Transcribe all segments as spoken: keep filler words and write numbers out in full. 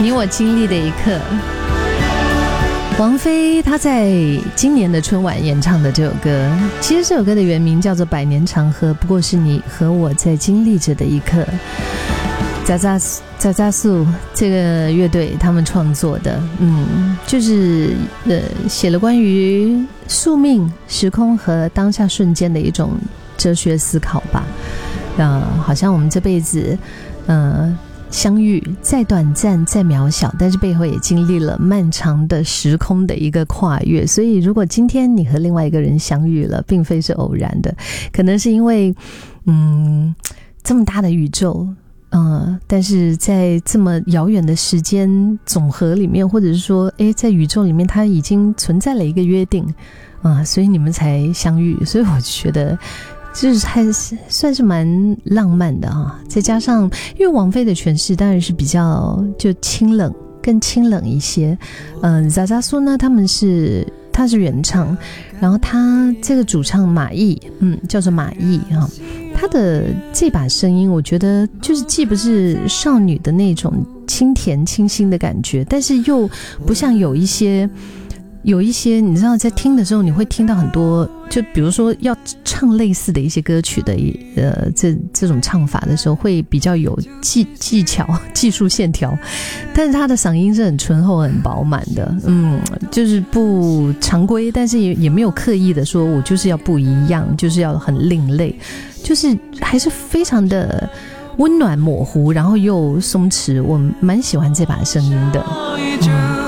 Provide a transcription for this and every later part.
你我经历的一刻。王菲她在今年的春晚演唱的这首歌，其实这首歌的原名叫做《百年长河》，不过是你和我在经历着的一刻。扎扎扎扎素这个乐队他们创作的，嗯，就是呃写了关于宿命、时空和当下瞬间的一种哲学思考吧。呃，好像我们这辈子，呃。相遇再短暂再渺小，但是背后也经历了漫长的时空的一个跨越。所以如果今天你和另外一个人相遇了，并非是偶然的，可能是因为嗯这么大的宇宙，嗯，但是在这么遥远的时间总和里面，或者是说诶在宇宙里面它已经存在了一个约定啊、嗯，所以你们才相遇。所以我就觉得就是还是算是蛮浪漫的啊，再加上因为王菲的诠释当然是比较就清冷，更清冷一些。嗯，扎扎苏呢，他们是他是原唱，然后他这个主唱马毅，嗯，叫做马毅哈，他的这把声音，我觉得就是既不是少女的那种清甜清新的感觉，但是又不像有一些。有一些你知道在听的时候你会听到很多，就比如说要唱类似的一些歌曲的呃这这种唱法的时候会比较有技技巧技术线条，但是他的嗓音是很醇厚很饱满的，嗯，就是不常规，但是也也没有刻意的说我就是要不一样，就是要很另类，就是还是非常的温暖模糊，然后又松弛，我蛮喜欢这把声音的。嗯，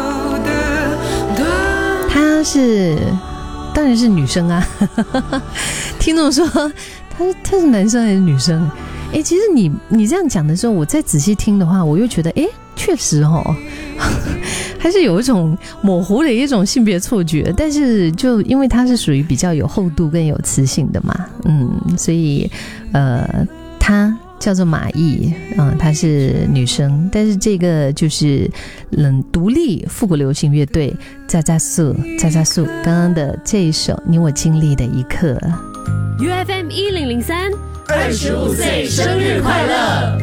她是当然是女生啊听众说她她是男生还是女生？诶，其实你你这样讲的时候，我再仔细听的话，我又觉得诶确实哦还是有一种模糊的一种性别错觉，但是就因为它是属于比较有厚度跟有磁性的嘛，嗯，所以呃她叫做马毅，嗯，她是女生，但是这个就是嗯独立复古流行乐队扎扎素扎扎素刚刚的这一首你我经历的一刻。 U F M 一零零三二十五岁生日快乐。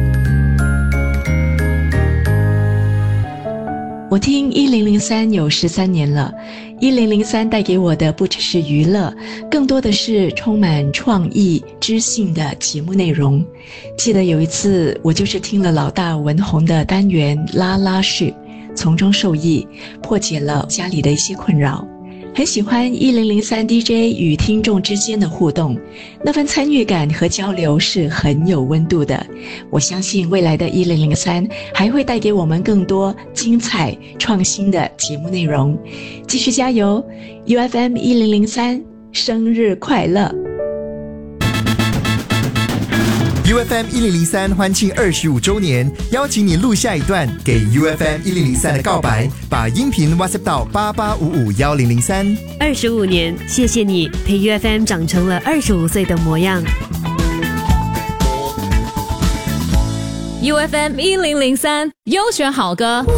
我听一零零三有十三年了，一零零三带给我的不只是娱乐，更多的是充满创意知性的节目内容。记得有一次我就是听了老大文红的单元拉拉式，从中受益，破解了家里的一些困扰。很喜欢一零零三 D J 与听众之间的互动，那份参与感和交流是很有温度的。我相信未来的一零零三还会带给我们更多精彩创新的节目内容，继续加油 U F M 一零零三生日快乐。 U F M 一零零三欢庆二十五周年，邀请你录下一段给 U F M 一零零三的告白，把音频 WhatsApp 到八八五五一零零三。 二十五年，谢谢你陪 U F M 长成了二十五岁的模样。 U F M 一零零三优选好歌。